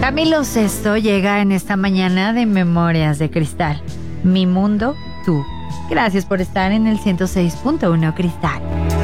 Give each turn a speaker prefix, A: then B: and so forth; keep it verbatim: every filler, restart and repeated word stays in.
A: Camilo Sesto llega en esta mañana de Memorias de Cristal. Mi mundo, tú. Gracias por estar en el ciento seis punto uno Cristal.